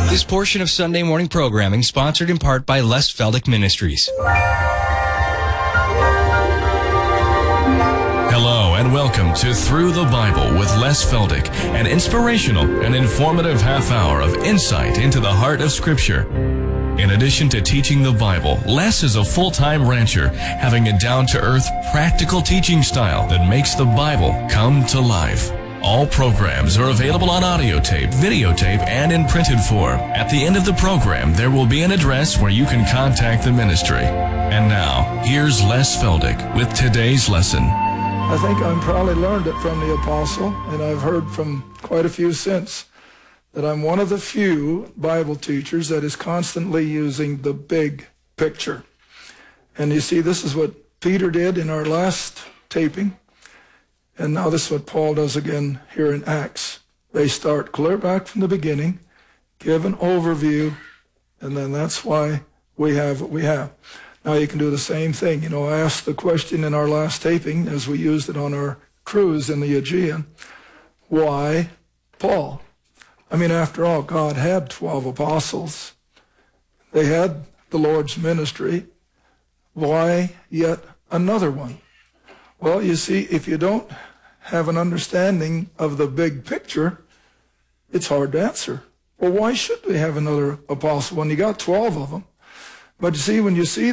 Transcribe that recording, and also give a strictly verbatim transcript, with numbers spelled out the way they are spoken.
This portion of Sunday morning programming sponsored in part by Les Feldick Ministries. Hello and welcome to Through the Bible with Les Feldick, an inspirational and informative half hour of insight into the heart of Scripture. In addition to teaching the Bible, Les is a full-time rancher, having a down-to-earth, practical teaching style that makes the Bible come to life. All programs are available on audio tape, videotape, and in printed form. At the end of the program, there will be an address where you can contact the ministry. And now, here's Les Feldick with today's lesson. I think I probably learned it from the apostle, and I've heard from quite a few since, that I'm one of the few Bible teachers that is constantly using the big picture. And you see, this is what Peter did in our last taping, and now this is what Paul does again here in Acts. They start clear back from the beginning, give an overview, and then that's why we have what we have. Now you can do the same thing. You know, I asked the question in our last taping, as we used it on our cruise in the Aegean, why Paul? I mean, after all, God had twelve apostles. They had the Lord's ministry. Why yet another one? Well, you see, if you don't have an understanding of the big picture, it's hard to answer. Well, why should we have another apostle when you got twelve of them? But you see, when you see